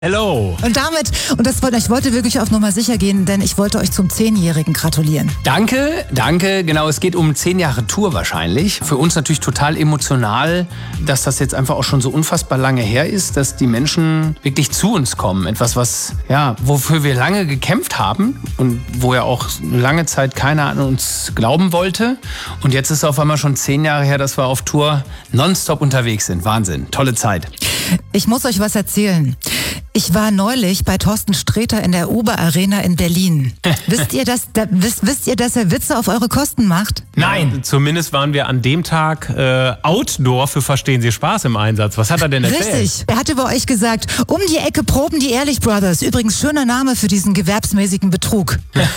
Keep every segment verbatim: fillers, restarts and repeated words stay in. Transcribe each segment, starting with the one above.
Hello. Und damit, und das wollte, ich wollte wirklich auf Nummer sicher gehen, denn ich wollte euch zum Zehnjährigen gratulieren. Danke, danke. Genau, es geht um zehn Jahre Tour wahrscheinlich. Für uns natürlich total emotional, dass das jetzt einfach auch schon so unfassbar lange her ist, dass die Menschen wirklich zu uns kommen. Etwas, was, ja, wofür wir lange gekämpft haben und wo ja auch lange Zeit keiner an uns glauben wollte. Und jetzt ist es auf einmal schon zehn Jahre her, dass wir auf Tour nonstop unterwegs sind. Wahnsinn, tolle Zeit. Ich muss euch was erzählen. Ich war neulich bei Thorsten Sträter in der Ober Arena in Berlin. Wisst ihr, dass, da, wisst, wisst ihr, dass er Witze auf eure Kosten macht? Nein. Ja, zumindest waren wir an dem Tag äh, Outdoor für Verstehen Sie Spaß im Einsatz. Was hat er denn erzählt? Richtig. Er hatte bei euch gesagt, um die Ecke proben die Ehrlich Brothers. Übrigens schöner Name für diesen gewerbsmäßigen Betrug.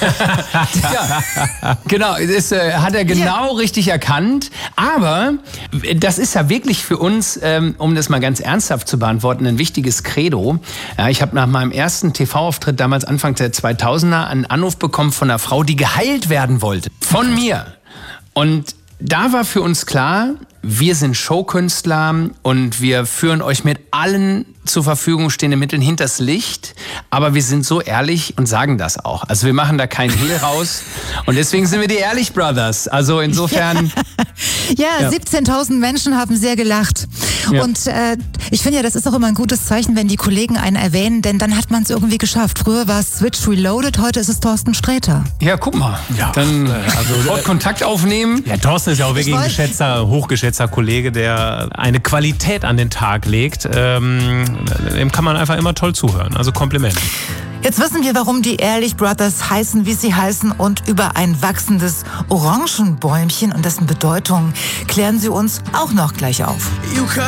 Ja, genau. Das äh, hat er genau ja. richtig erkannt. Aber das ist ja wirklich für uns, ähm, um das mal ganz ernsthaft zu beantworten, ein wichtiges Credo. Ja, ich habe nach meinem ersten T V-Auftritt damals Anfang der zweitausender einen Anruf bekommen von einer Frau, die geheilt werden wollte. Von mir. Und da war für uns klar, wir sind Showkünstler und wir führen euch mit allen zur Verfügung stehenden Mitteln hinters Licht. Aber wir sind so ehrlich und sagen das auch. Also wir machen da keinen Hehl raus. Und deswegen sind wir die Ehrlich Brothers. Also insofern... Ja, ja. siebzehntausend Menschen haben sehr gelacht. Ja. Und äh, ich finde ja, das ist auch immer ein gutes Zeichen, wenn die Kollegen einen erwähnen, denn dann hat man es irgendwie geschafft. Früher war es Switch Reloaded, heute ist es Thorsten Sträter. Ja, guck mal. Ja. Dann also sofort Kontakt aufnehmen. Ja, Thorsten ist ja auch wirklich ein geschätzter, hochgeschätzter Kollege, der eine Qualität an den Tag legt. Ähm, dem kann man einfach immer toll zuhören. Also Kompliment. Jetzt wissen wir, warum die Ehrlich Brothers heißen, wie sie heißen, und über ein wachsendes Orangenbäumchen und dessen Bedeutung klären sie uns auch noch gleich auf.